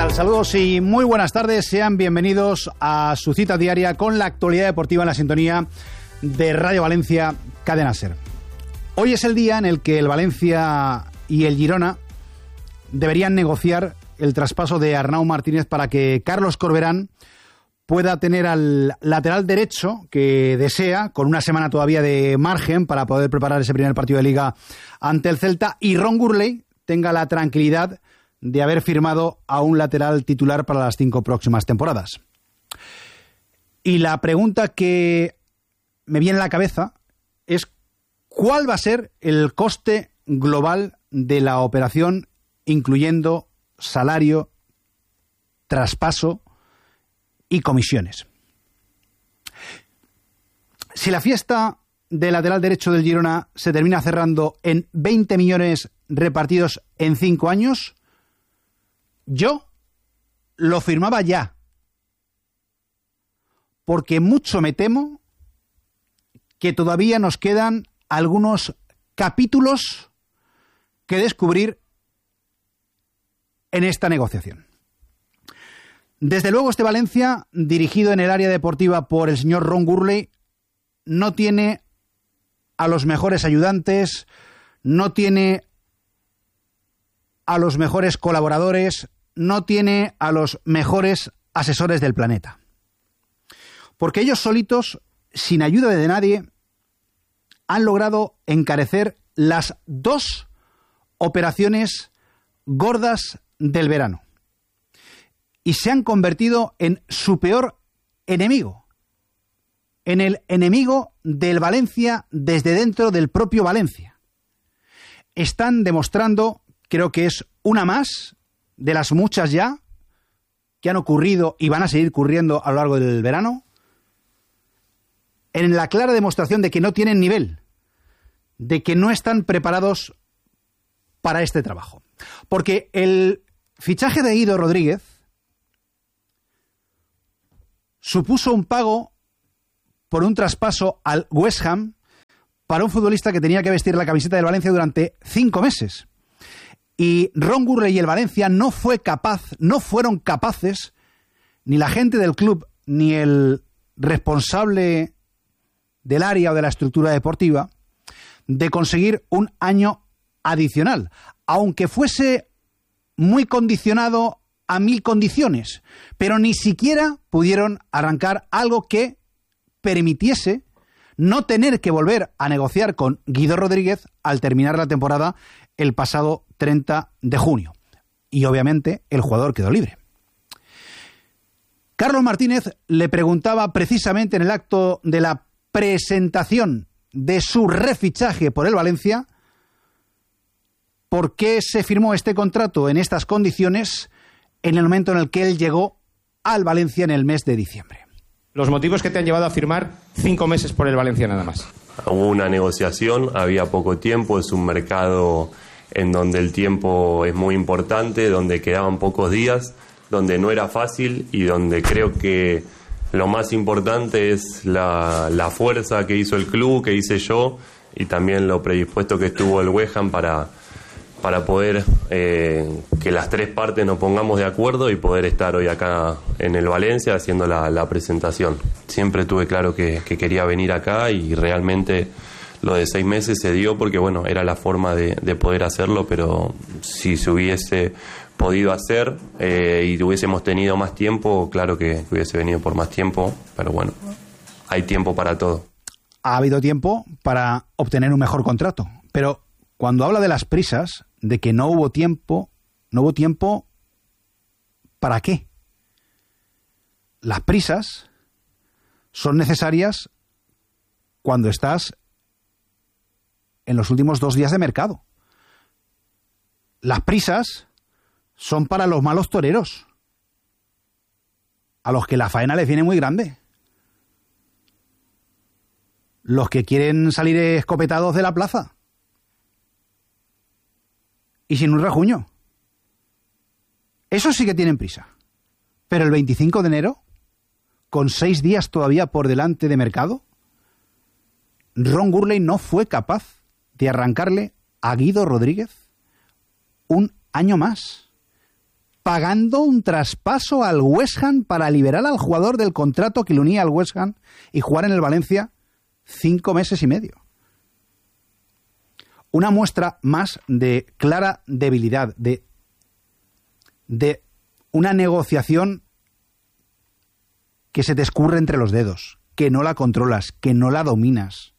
tal? Saludos y muy buenas tardes. Sean bienvenidos a su cita diaria con la actualidad deportiva en la sintonía de Radio Valencia, Cadena SER. Hoy es el día en el que el Valencia y el Girona deberían negociar el traspaso de Arnau Martínez para que Carlos Corberán pueda tener al lateral derecho que desea, con una semana todavía de margen para poder preparar ese primer partido de Liga ante el Celta, y Ron Gurley tenga la tranquilidad de haber firmado a un lateral titular para las 5 próximas temporadas. Y la pregunta que me viene a la cabeza es: ¿cuál va a ser el coste global de la operación, incluyendo salario, traspaso y comisiones? Si la fiesta del lateral derecho del Girona se termina cerrando en 20 millones repartidos en 5 años, yo lo firmaba ya. Porque mucho me temo que todavía nos quedan algunos capítulos que descubrir en esta negociación. Desde luego, este Valencia, dirigido en el área deportiva por el señor Ron Gurley, no tiene a los mejores ayudantes, no tiene a los mejores colaboradores, no tiene a los mejores asesores del planeta. Porque ellos solitos, sin ayuda de nadie, han logrado encarecer las 2 operaciones gordas del verano. Y se han convertido en su peor enemigo. En el enemigo del Valencia desde dentro del propio Valencia. Están demostrando, creo que es una más de las muchas ya que han ocurrido y van a seguir ocurriendo a lo largo del verano, en la clara demostración de que no tienen nivel, de que no están preparados para este trabajo. Porque el fichaje de Guido Rodríguez supuso un pago por un traspaso al West Ham para un futbolista que tenía que vestir la camiseta del Valencia durante 5 meses. Y Ron Gurley y el Valencia no fueron capaces, ni la gente del club, ni el responsable del área o de la estructura deportiva, de conseguir un año adicional, aunque fuese muy condicionado a 1000 condiciones, pero ni siquiera pudieron arrancar algo que permitiese no tener que volver a negociar con Guido Rodríguez al terminar la temporada el pasado 30 de junio. Y obviamente el jugador quedó libre. Carlos Martínez le preguntaba precisamente en el acto de la presentación de su refichaje por el Valencia por qué se firmó este contrato en estas condiciones en el momento en el que él llegó al Valencia en el mes de diciembre. Los motivos que te han llevado a firmar 5 meses por el Valencia nada más. Hubo una negociación, había poco tiempo, es un mercado en donde el tiempo es muy importante, donde quedaban pocos días, donde no era fácil y donde creo que lo más importante es la fuerza que hizo el club, que hice yo, y también lo predispuesto que estuvo el West Ham para poder que las 3 partes nos pongamos de acuerdo y poder estar hoy acá en el Valencia haciendo la presentación. Siempre tuve claro que quería venir acá y realmente lo de 6 meses se dio porque, bueno, era la forma de poder hacerlo, pero si se hubiese podido hacer y hubiésemos tenido más tiempo, claro que hubiese venido por más tiempo, pero bueno, hay tiempo para todo. Ha habido tiempo para obtener un mejor contrato, pero cuando habla de las prisas, de que no hubo tiempo, ¿para qué? Las prisas son necesarias cuando estás en los últimos 2 días de mercado. Las prisas son para los malos toreros, a los que la faena les viene muy grande. Los que quieren salir escopetados de la plaza. Y sin un rajuño. Esos sí que tienen prisa. Pero el 25 de enero, con 6 días todavía por delante de mercado, Ron Gurley no fue capaz de arrancarle a Guido Rodríguez un año más pagando un traspaso al West Ham para liberar al jugador del contrato que le unía al West Ham y jugar en el Valencia 5 meses y medio. Una muestra más de clara debilidad, de una negociación que se te escurre entre los dedos, que no la controlas, que no la dominas.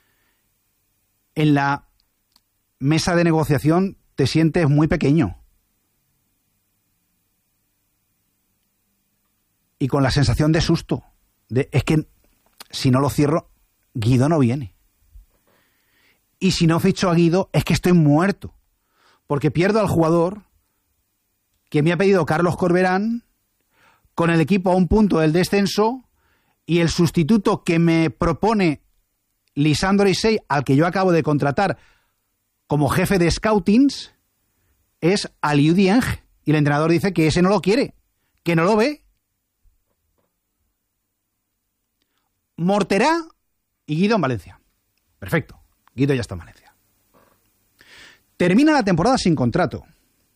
En la mesa de negociación te sientes muy pequeño. Y con la sensación de susto, es que si no lo cierro, Guido no viene. Y si no ficho a Guido, es que estoy muerto. Porque pierdo al jugador que me ha pedido Carlos Corberán, con el equipo a un punto del descenso, y el sustituto que me propone Lisandro Isey, al que yo acabo de contratar como jefe de scoutings, es Aliou Dieng. Y el entrenador dice que ese no lo quiere, que no lo ve. Morterá y Guido en Valencia. Perfecto. Guido ya está en Valencia. Termina la temporada sin contrato.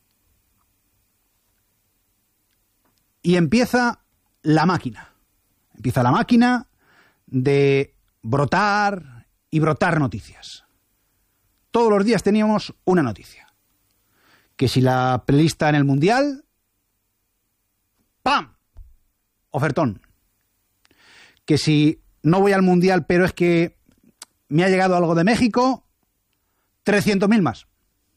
Y empieza la máquina. Empieza la máquina de brotar y brotar noticias. Todos los días teníamos una noticia. Que si la prelista en el Mundial, ¡pam! Ofertón. Que si no voy al Mundial, pero es que me ha llegado algo de México, 300.000 más.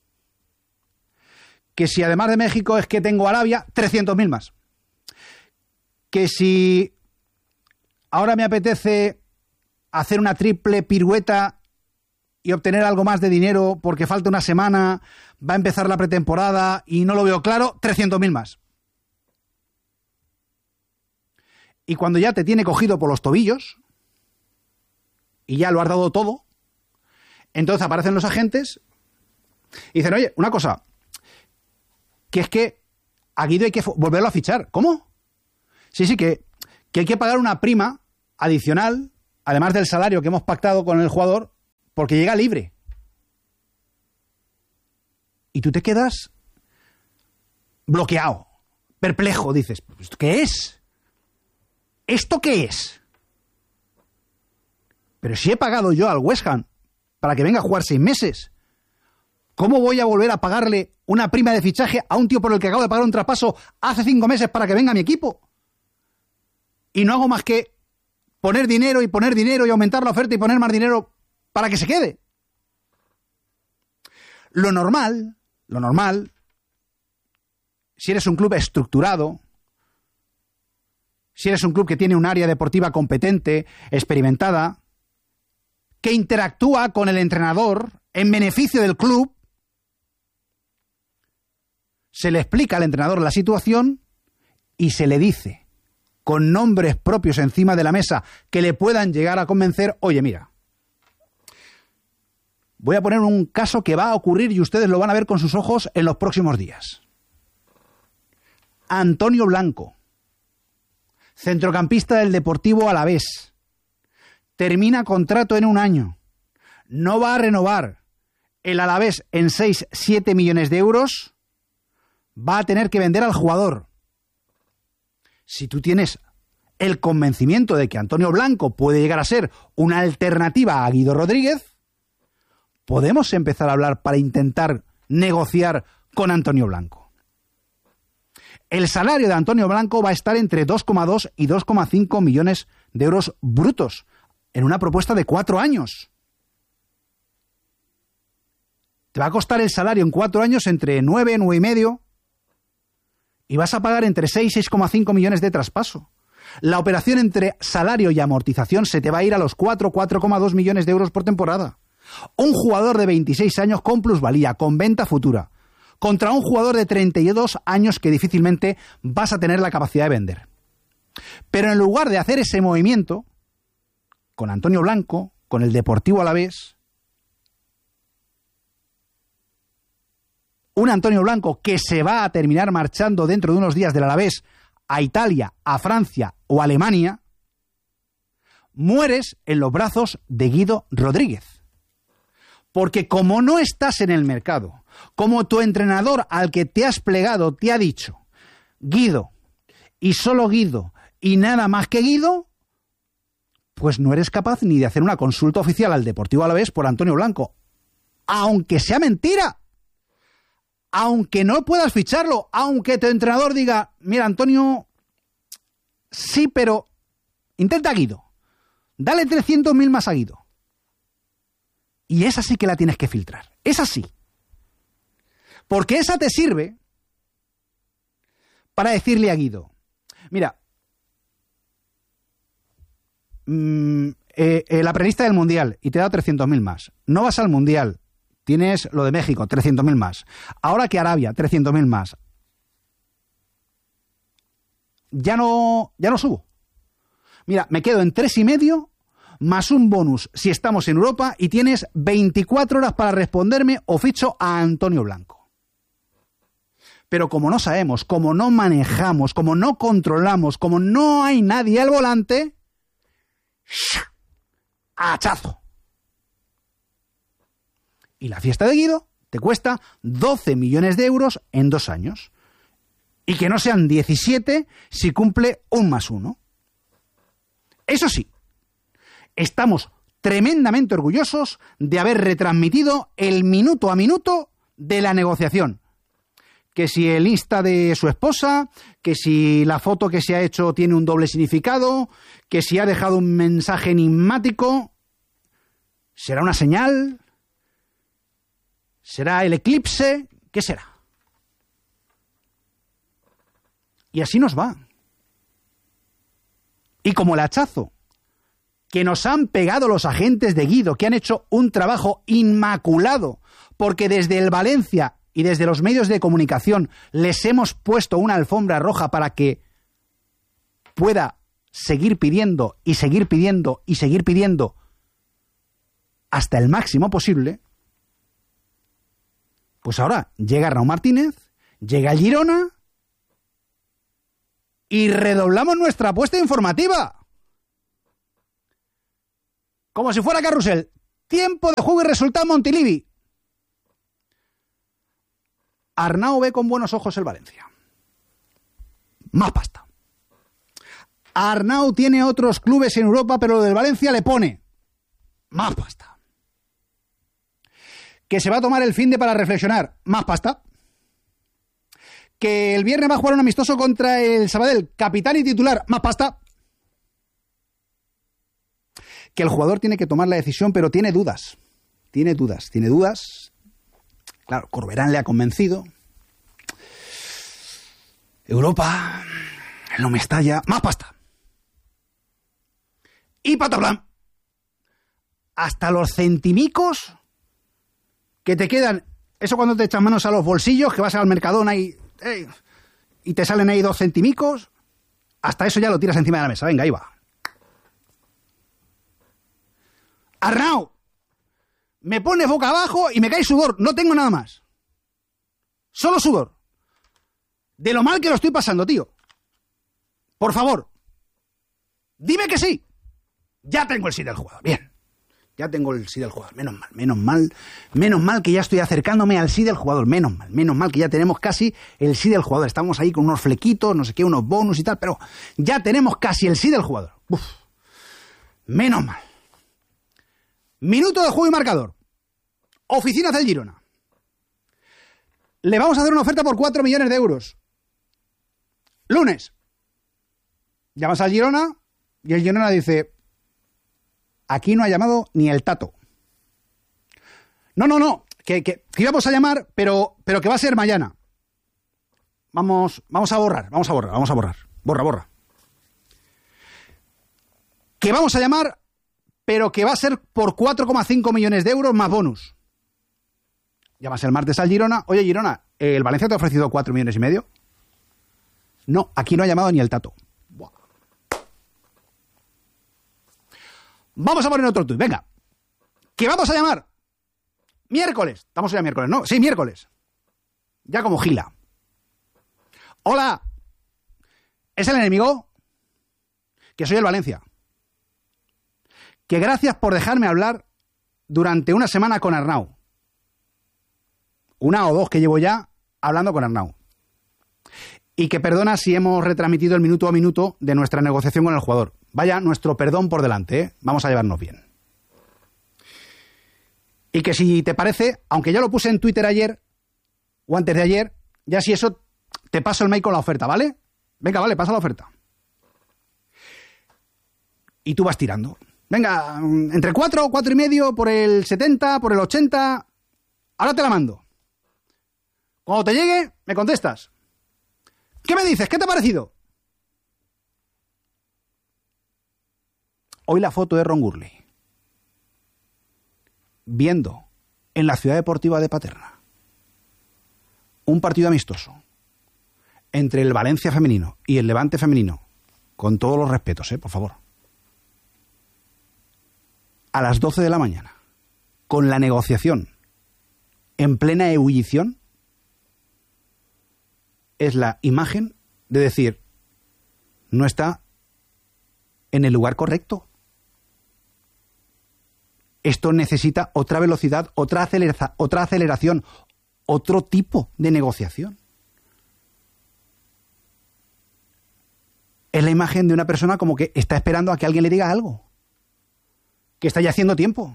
Que si además de México es que tengo Arabia, 300.000 más. Que si ahora me apetece hacer una triple pirueta y obtener algo más de dinero porque falta una semana, va a empezar la pretemporada y no lo veo claro, 300.000 más. Y cuando ya te tiene cogido por los tobillos y ya lo has dado todo, entonces aparecen los agentes y dicen, oye, una cosa, que es que a Guido hay que volverlo a fichar. ¿Cómo? Sí, que hay que pagar una prima adicional, además del salario que hemos pactado con el jugador, porque llega libre. Y tú te quedas bloqueado, perplejo, dices, ¿qué es? ¿Esto qué es? Pero si he pagado yo al West Ham para que venga a jugar 6 meses, ¿cómo voy a volver a pagarle una prima de fichaje a un tío por el que acabo de pagar un traspaso hace 5 meses para que venga a mi equipo? Y no hago más que poner dinero y aumentar la oferta y poner más dinero para que se quede. Lo normal, si eres un club estructurado, si eres un club que tiene un área deportiva competente, experimentada, que interactúa con el entrenador en beneficio del club, se le explica al entrenador la situación y se le dice, con nombres propios encima de la mesa que le puedan llegar a convencer, oye, mira, voy a poner un caso que va a ocurrir y ustedes lo van a ver con sus ojos en los próximos días. Antonio Blanco, centrocampista del Deportivo Alavés, termina contrato en 1 año, no va a renovar. El Alavés en 6-7 millones de euros va a tener que vender al jugador. Si tú tienes el convencimiento de que Antonio Blanco puede llegar a ser una alternativa a Guido Rodríguez, podemos empezar a hablar para intentar negociar con Antonio Blanco. El salario de Antonio Blanco va a estar entre 2,2 y 2,5 millones de euros brutos en una propuesta de 4 años. Te va a costar el salario en 4 años entre 9, 9,5 y vas a pagar entre 6 y 6,5 millones de traspaso. La operación entre salario y amortización se te va a ir a los 4,2 millones de euros por temporada. Un jugador de 26 años con plusvalía, con venta futura, contra un jugador de 32 años que difícilmente vas a tener la capacidad de vender. Pero en lugar de hacer ese movimiento, con Antonio Blanco, con el Deportivo Alavés, un Antonio Blanco que se va a terminar marchando dentro de unos días del Alavés a Italia, a Francia o a Alemania, mueres en los brazos de Guido Rodríguez. Porque como no estás en el mercado, como tu entrenador al que te has plegado te ha dicho Guido, y solo Guido, y nada más que Guido, pues no eres capaz ni de hacer una consulta oficial al Deportivo Alavés por Antonio Blanco. Aunque sea mentira. Aunque no puedas ficharlo. Aunque tu entrenador diga, mira, Antonio, sí, pero intenta a Guido. Dale 300.000 más a Guido. Y esa sí que la tienes que filtrar. Esa sí. Porque esa te sirve para decirle a Guido, mira, la prelista del Mundial y te da 300.000 más. No vas al Mundial, tienes lo de México, 300.000 más. Ahora que Arabia, 300.000 más. Ya no subo. Mira, me quedo en 3,5 más un bonus si estamos en Europa y tienes 24 horas para responderme o ficho a Antonio Blanco. Pero como no sabemos, como no manejamos, como no controlamos, como no hay nadie al volante, hachazo. Y la fiesta de Guido te cuesta 12 millones de euros en 2 años. Y que no sean 17 si cumple 1+1. Eso sí, estamos tremendamente orgullosos de haber retransmitido el minuto a minuto de la negociación. Que si el Insta de su esposa, que si la foto que se ha hecho tiene un doble significado, que si ha dejado un mensaje enigmático, ¿será una señal? ¿Será el eclipse? ¿Qué será? Y así nos va. Y como el hachazo que nos han pegado los agentes de Guido, que han hecho un trabajo inmaculado, porque desde el Valencia y desde los medios de comunicación les hemos puesto una alfombra roja para que pueda seguir pidiendo y seguir pidiendo y seguir pidiendo hasta el máximo posible, pues ahora llega Arnau Martínez, llega el Girona y redoblamos nuestra apuesta informativa. Como si fuera carrusel. Tiempo de juego y resultado Montilivi. Arnau ve con buenos ojos el Valencia. Más pasta. Arnau tiene otros clubes en Europa, pero lo del Valencia le pone más pasta. Que se va a tomar el finde para reflexionar. Más pasta. Que el viernes va a jugar un amistoso contra el Sabadell. Capitán y titular. Más pasta. Que el jugador tiene que tomar la decisión, pero tiene dudas. Tiene dudas. Claro, Corberán le ha convencido. Europa, no me estalla. Más pasta. Y patablan. Hasta los centimicos que te quedan. Eso cuando te echan manos a los bolsillos, que vas al Mercadona y te salen ahí 2 centimicos. Hasta eso ya lo tiras encima de la mesa. Venga, ahí va. Arnau, me pones boca abajo y me cae sudor. No tengo nada más. Solo sudor. De lo mal que lo estoy pasando, tío. Por favor. Dime que sí. Ya tengo el sí del jugador. Bien. Ya tengo el sí del jugador. Menos mal que ya estoy acercándome al sí del jugador. Menos mal que ya tenemos casi el sí del jugador. Estamos ahí con unos flequitos, no sé qué, unos bonus y tal, pero ya tenemos casi el sí del jugador. Uf. Menos mal. Minuto de juego y marcador. Oficinas del Girona. Le vamos a hacer una oferta por 4 millones de euros. Lunes. Llamas al Girona y el Girona dice: aquí no ha llamado ni el Tato. No. Que íbamos a llamar, pero que va a ser mañana. Vamos a borrar. Borra. Que vamos a llamar, pero que va a ser por 4,5 millones de euros más bonus. Llamas el martes al Girona. Oye, Girona, ¿el Valencia te ha ofrecido 4,5 millones? No, aquí no ha llamado ni el Tato. Buah. Vamos a poner otro tuit, venga. Que vamos a llamar miércoles. Estamos ya miércoles, ¿no? Sí, miércoles. Ya como Gila. Hola. ¿Es el enemigo? Que soy el Valencia. Que gracias por dejarme hablar durante una semana con Arnau. 1 o 2 que llevo ya hablando con Arnau. y que perdona si hemos retransmitido el minuto a minuto de nuestra negociación con el jugador. Vaya nuestro perdón por delante, ¿eh? Vamos a llevarnos bien. Y que si te parece, aunque ya lo puse en Twitter ayer o antes de ayer, ya si eso te paso el mail con la oferta, ¿vale? Venga, vale, pasa la oferta. Y tú vas tirando. Venga, entre 4, 4,5, por el 70, por el 80. Ahora te la mando. Cuando te llegue, me contestas. ¿Qué me dices? ¿Qué te ha parecido? Hoy la foto de Ron Gurley viendo en la Ciudad Deportiva de Paterna un partido amistoso entre el Valencia femenino y el Levante femenino, con todos los respetos, por favor, a las 12 de la mañana, con la negociación en plena ebullición, es la imagen de decir, no está en el lugar correcto. Esto necesita otra velocidad, otra aceleración, otro tipo de negociación. Es la imagen de una persona como que está esperando a que alguien le diga algo, que está ya haciendo tiempo.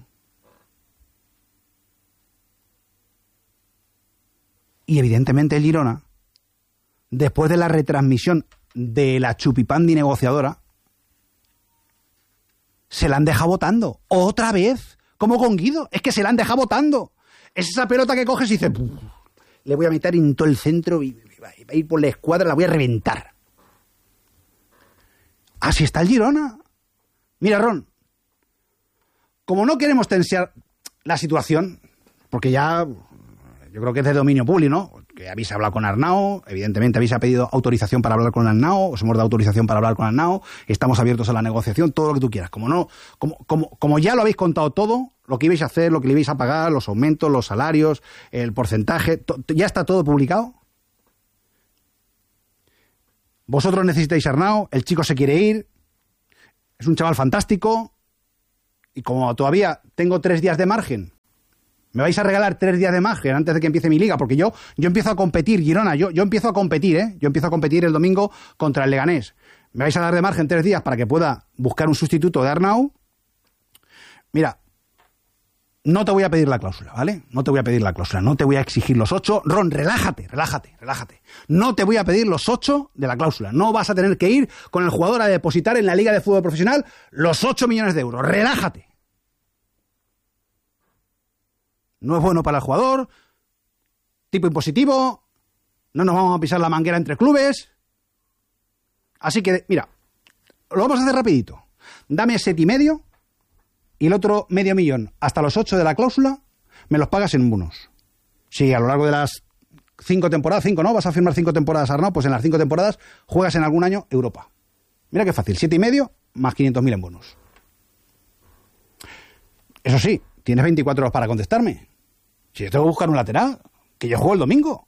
Y evidentemente el Girona, después de la retransmisión de la chupipandi negociadora, se la han dejado votando. Otra vez, como con Guido. Es que se la han dejado votando. Es esa pelota que coges y dices, le voy a meter en todo el centro y va a ir por la escuadra, la voy a reventar. Así está el Girona. Mira, Ron, como no queremos tensiar la situación, porque ya yo creo que es de dominio público, ¿no? Que habéis hablado con Arnau, evidentemente habéis pedido autorización para hablar con Arnau, os hemos dado autorización para hablar con Arnau, estamos abiertos a la negociación, todo lo que tú quieras. Como ya lo habéis contado todo, lo que ibais a hacer, lo que le ibais a pagar, los aumentos, los salarios, el porcentaje, ya está todo publicado. Vosotros necesitáis a Arnau, el chico se quiere ir, es un chaval fantástico, y como todavía tengo 3 días de margen, me vais a regalar 3 días de margen antes de que empiece mi liga, porque yo empiezo a competir, Girona, yo empiezo a competir, yo empiezo a competir el domingo contra el Leganés. Me vais a dar de margen 3 días para que pueda buscar un sustituto de Arnau. Mira, no te voy a pedir la cláusula, ¿vale? No te voy a pedir la cláusula, no te voy a exigir los 8. Ron, relájate. No te voy a pedir los 8 de la cláusula. No vas a tener que ir con el jugador a depositar en la Liga de Fútbol Profesional los 8 millones de euros. Relájate. No es bueno para el jugador, tipo impositivo, no nos vamos a pisar la manguera entre clubes. Así que, mira, lo vamos a hacer rapidito. Dame 7,5 y el otro medio millón, hasta los 8 de la cláusula, me los pagas en bonos. Si a lo largo de las 5 temporadas, 5 no, vas a firmar 5 temporadas, Arnau, pues en las 5 temporadas juegas en algún año Europa. Mira qué fácil, 7,5 más 500.000 en bonos. Eso sí, tienes 24 horas para contestarme. Si yo tengo que buscar un lateral, que yo juego el domingo.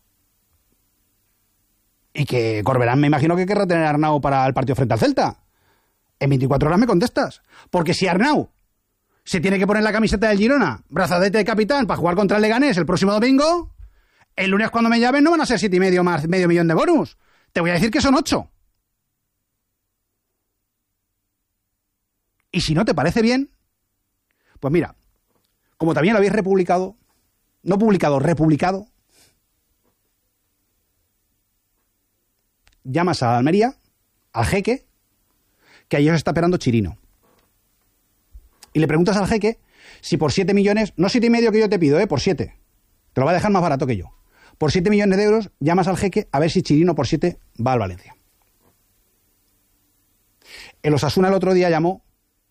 Y que Corberán me imagino que querrá tener a Arnau para el partido frente al Celta. En 24 horas me contestas. Porque si Arnau se tiene que poner la camiseta del Girona, brazalete de capitán, para jugar contra el Leganés el próximo domingo, el lunes cuando me llamen no van a ser 7,5 más medio millón de bonus. Te voy a decir que son 8. Y si no te parece bien, pues mira, como también lo habéis republicado, no publicado, republicado, llamas a Almería, al jeque, que allí os está esperando Chirino. Y le preguntas al jeque si por 7 millones, no 7,5 que yo te pido, por 7, te lo va a dejar más barato que yo. Por 7 millones de euros, llamas al jeque a ver si Chirino por 7 va al Valencia. El Osasuna el otro día llamó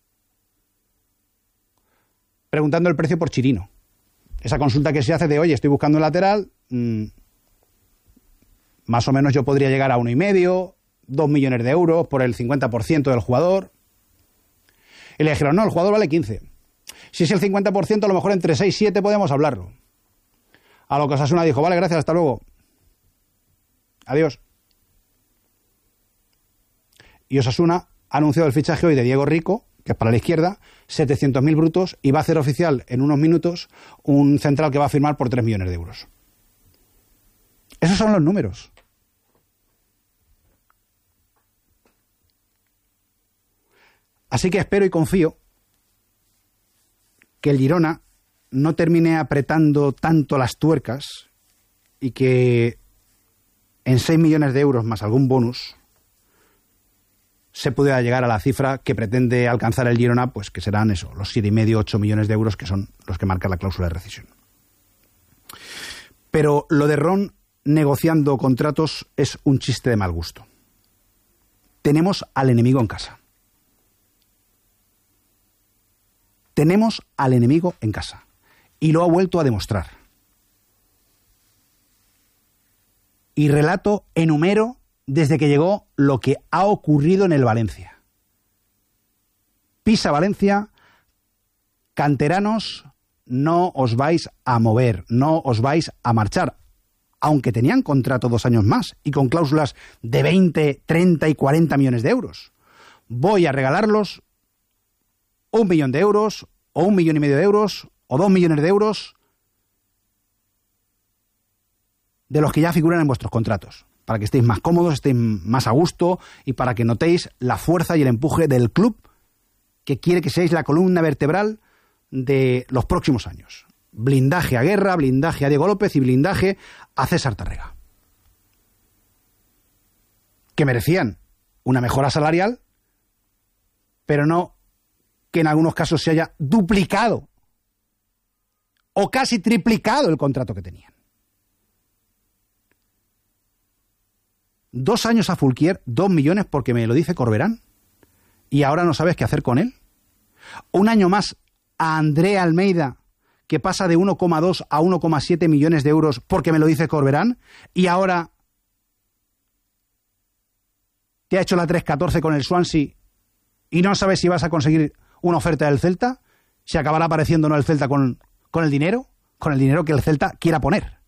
preguntando el precio por Chirino. Esa consulta que se hace de, oye, estoy buscando un lateral, más o menos yo podría llegar a 1,5, 2 millones de euros por el 50% del jugador. Y le dijeron, no, el jugador vale 15. Si es el 50%, a lo mejor entre 6 y 7 podemos hablarlo. A lo que Osasuna dijo, vale, gracias, hasta luego. Adiós. Y Osasuna ha anunciado el fichaje hoy de Diego Rico, que es para la izquierda, 700.000 brutos, y va a hacer oficial en unos minutos un central que va a firmar por 3 millones de euros. Esos son los números. Así que espero y confío que el Girona no termine apretando tanto las tuercas y que en 6 millones de euros más algún bonus se pudiera llegar a la cifra que pretende alcanzar el Girona, pues que serán eso, los 7,5, 8 millones de euros, que son los que marca la cláusula de rescisión. Pero lo de Ron negociando contratos es un chiste de mal gusto. Tenemos al enemigo en casa. Tenemos al enemigo en casa. Y lo ha vuelto a demostrar. Y relato, enumero, desde que llegó, lo que ha ocurrido en el Valencia. Pisa Valencia, canteranos, no os vais a mover, no os vais a marchar. Aunque tenían contrato 2 años más y con cláusulas de 20, 30 y 40 millones de euros. Voy a regalarlos 1 millón de euros, o 1,5 millones de euros, o 2 millones de euros, de los que ya figuran en vuestros contratos, para que estéis más cómodos, estéis más a gusto y para que notéis la fuerza y el empuje del club que quiere que seáis la columna vertebral de los próximos años. Blindaje a Guerra, blindaje a Diego López y blindaje a César Tárrega. Que merecían una mejora salarial, pero no que en algunos casos se haya duplicado o casi triplicado el contrato que tenían. 2 años a Fulquier, 2 millones porque me lo dice Corberán, y ahora no sabes qué hacer con él. 1 año más a André Almeida, que pasa de 1,2 a 1,7 millones de euros porque me lo dice Corberán, y ahora te ha hecho la 3-14 con el Swansea y no sabes si vas a conseguir una oferta del Celta, si acabará apareciendo no el Celta con el dinero que el Celta quiera poner.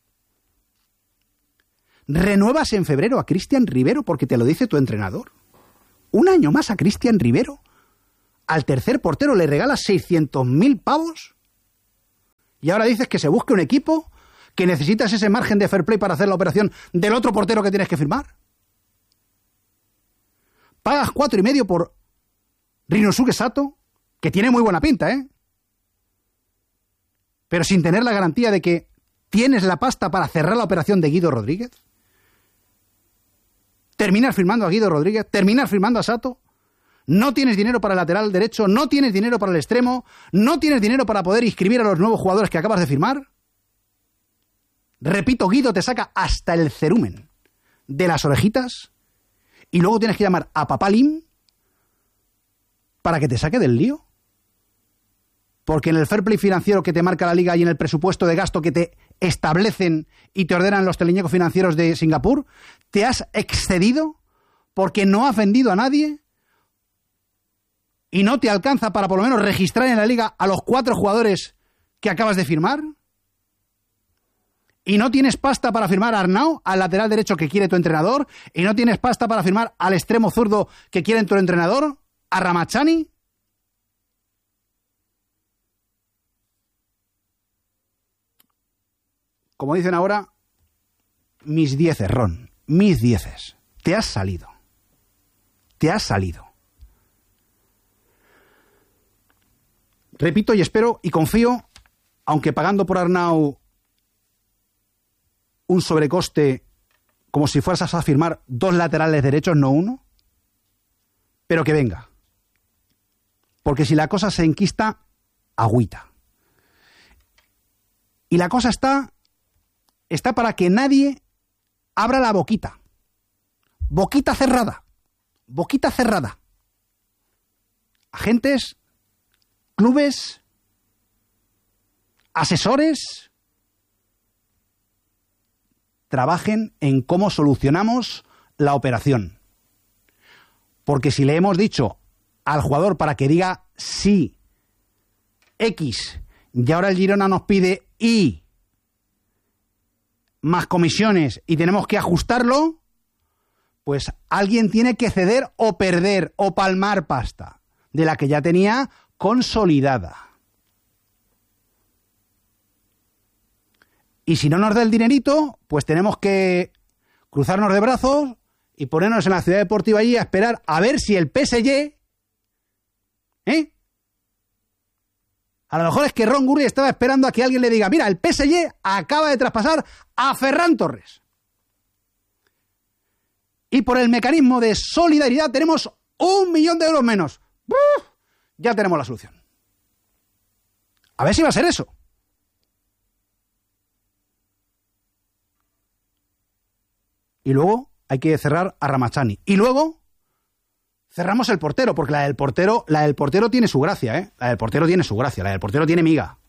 Renuevas en febrero a Cristian Rivero porque te lo dice tu entrenador. 1 año más a Cristian Rivero. Al tercer portero le regalas 600.000 pavos. Y ahora dices que se busque un equipo, que necesitas ese margen de fair play para hacer la operación del otro portero que tienes que firmar. Pagas 4,5 por Rinosuke Sato, que tiene muy buena pinta, pero sin tener la garantía de que tienes la pasta para cerrar la operación de Guido Rodríguez. Terminas firmando a Guido Rodríguez, terminas firmando a Sato. No tienes dinero para el lateral derecho, no tienes dinero para el extremo, no tienes dinero para poder inscribir a los nuevos jugadores que acabas de firmar. Repito, Guido te saca hasta el cerumen de las orejitas y luego tienes que llamar a Papá Lim para que te saque del lío. Porque en el fair play financiero que te marca la liga y en el presupuesto de gasto que te establecen y te ordenan los teleñecos financieros de Singapur, te has excedido porque no has vendido a nadie y no te alcanza para por lo menos registrar en la liga a los 4 jugadores que acabas de firmar. Y no tienes pasta para firmar a Arnau, al lateral derecho que quiere tu entrenador, y no tienes pasta para firmar al extremo zurdo que quiere tu entrenador, a Ramachani. Como dicen ahora, mis 10, Ron, mis 10. Te has salido. Te has salido. Repito y espero y confío, aunque pagando por Arnau un sobrecoste como si fueras a firmar 2 laterales derechos, no 1, pero que venga. Porque si la cosa se enquista, agüita. Y la cosa está para que nadie abra la boquita. Boquita cerrada. Boquita cerrada. Agentes, clubes, asesores, trabajen en cómo solucionamos la operación. Porque si le hemos dicho al jugador para que diga sí, X, y ahora el Girona nos pide Y, más comisiones, y tenemos que ajustarlo, pues alguien tiene que ceder o perder o palmar pasta de la que ya tenía consolidada. Y si no nos da el dinerito, pues tenemos que cruzarnos de brazos y ponernos en la ciudad deportiva allí a esperar a ver si el PSG ¿Eh? A lo mejor es que Ron Gurley estaba esperando a que alguien le diga, mira, el PSG acaba de traspasar a Ferran Torres. Y por el mecanismo de solidaridad tenemos 1 millón de euros menos. ¡Uf! Ya tenemos la solución. A ver si va a ser eso. Y luego hay que cerrar a Ramazani. Y luego cerramos el portero, porque la del portero tiene su gracia, ¿eh? La del portero tiene miga.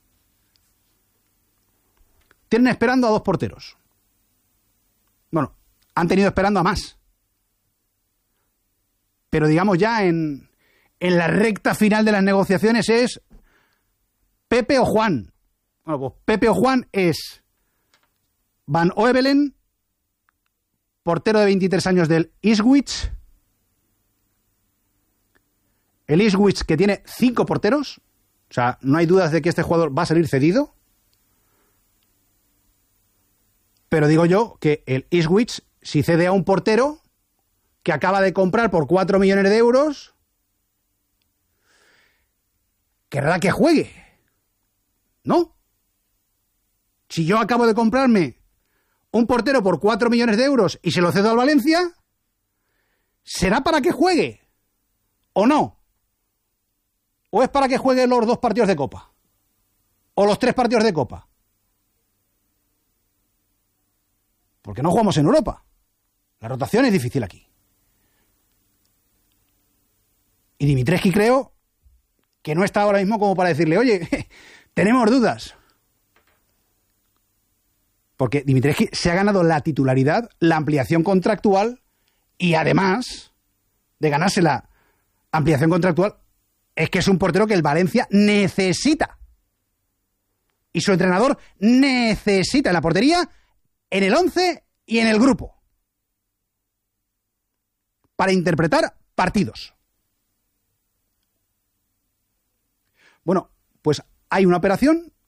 Tienen esperando a 2 porteros. Bueno, han tenido esperando a más. Pero digamos ya en la recta final de las negociaciones es Pepe o Juan. Bueno, pues Pepe o Juan es Van Oevelen, portero de 23 años del Ipswich. El Ipswich que tiene 5 porteros. O sea, no hay dudas de que este jugador va a salir cedido. Pero digo yo que el Ipswich, si cede a un portero que acaba de comprar por 4 millones de euros, querrá que juegue, ¿no? Si yo acabo de comprarme un portero por 4 millones de euros y se lo cedo al Valencia, ¿será para que juegue o no? ¿O es para que juegue los 2 partidos de Copa? ¿O los 3 partidos de Copa? Porque no jugamos en Europa. La rotación es difícil aquí. Y Dimitrescu creo que no está ahora mismo como para decirle, oye, tenemos dudas. Porque Dimitrescu se ha ganado la titularidad, la ampliación contractual y además de ganarse la ampliación contractual, es que es un portero que el Valencia necesita. Y su entrenador necesita en la portería, en el 11 y en el grupo. Para interpretar partidos. Bueno, pues hay una operación